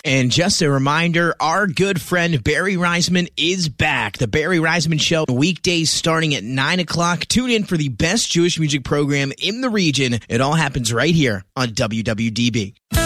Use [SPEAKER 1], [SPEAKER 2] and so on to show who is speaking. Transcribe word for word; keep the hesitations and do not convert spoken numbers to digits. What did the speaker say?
[SPEAKER 1] And just a reminder, our good friend Barry Reisman is back. The Barry Reisman Show, weekdays starting at nine o'clock. Tune in for the best Jewish music program in the region. It all happens right here on W W D B.